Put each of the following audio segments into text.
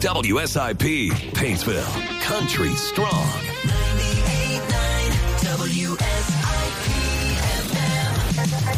WSIP, Paintsville, country strong. 98.9 WSIP FM,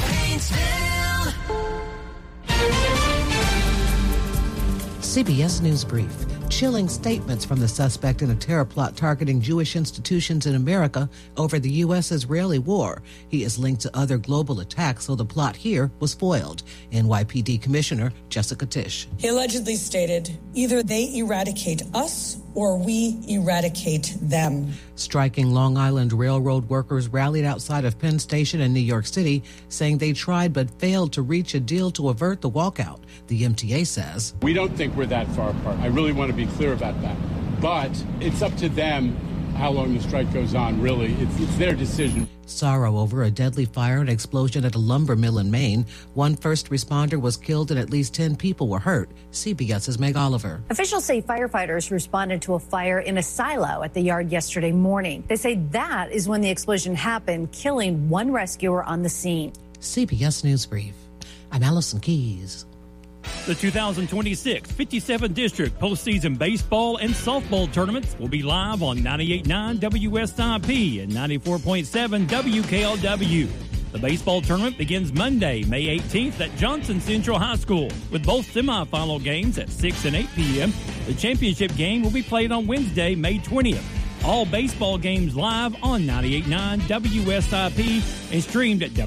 Paintsville. CBS News Brief. Chilling statements from the suspect in a terror plot targeting Jewish institutions in America over the U.S.-Israeli war. He is linked to other global attacks, so the plot here was foiled. NYPD Commissioner Jessica Tisch. He allegedly stated, either they eradicate us or we eradicate them. Striking Long Island Railroad workers rallied outside of Penn Station in New York City, saying they tried but failed to reach a deal to avert the walkout. The MTA says, we don't think we're that far apart. I really want to be clear about that. But it's up to them how long the strike goes on, really. It's their decision. Sorrow over a deadly fire and explosion at a lumber mill in Maine. One first responder was killed and at least 10 people were hurt. CBS's Meg Oliver. Officials say firefighters responded to a fire in a silo at the yard yesterday morning. They say that is when the explosion happened, killing one rescuer on the scene. CBS News Brief. I'm Allison Keys. The 2026 57th District postseason baseball and softball tournaments will be live on 98.9 WSIP and 94.7 WKLW. The baseball tournament begins Monday, May 18th at Johnson Central High School with both semifinal games at 6 and 8 p.m. The championship game will be played on Wednesday, May 20th. All baseball games live on 98.9 WSIP and streamed at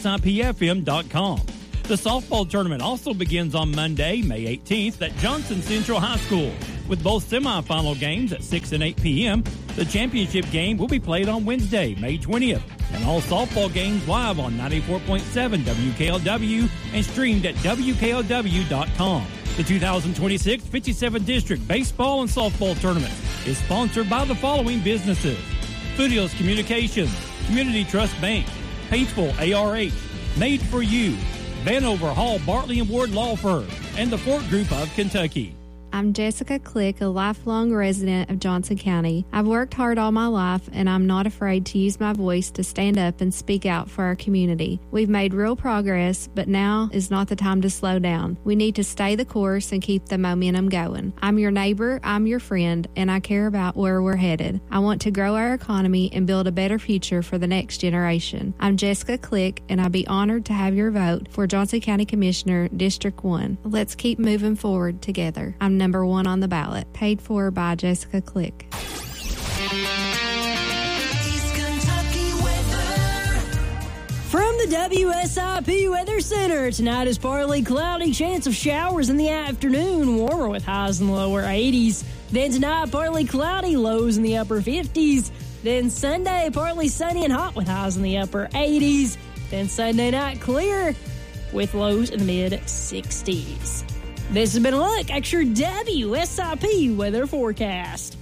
WSIPFM.com. The softball tournament also begins on Monday, May 18th at Johnson Central High School with both semifinal games at 6 and 8 p.m. The championship game will be played on Wednesday, May 20th. And all softball games live on 94.7 WKLW and streamed at WKLW.com. The 2026 57th District Baseball and Softball Tournament is sponsored by the following businesses: Foothills Communications, Community Trust Bank, Paintsville ARH, Made for You, Vanover Hall Bartley & Ward Law Firm, and the Fort Group of Kentucky. I'm Jessica Click, a lifelong resident of Johnson County. I've worked hard all my life, and I'm not afraid to use my voice to stand up and speak out for our community. We've made real progress, but now is not the time to slow down. We need to stay the course and keep the momentum going. I'm your neighbor, I'm your friend, and I care about where we're headed. I want to grow our economy and build a better future for the next generation. I'm Jessica Click, and I'd be honored to have your vote for Johnson County Commissioner, District 1. Let's keep moving forward together. I'm number 1 on the ballot. Paid for by Jessica Click. From the WSIP Weather Center, tonight is partly cloudy, chance of showers in the afternoon, warmer with highs in the lower 80s. Then tonight, partly cloudy, lows in the upper 50s. Then Sunday, partly sunny and hot with highs in the upper 80s. Then Sunday night, clear with lows in the mid-60s. This has been a look at your WSIP weather forecast.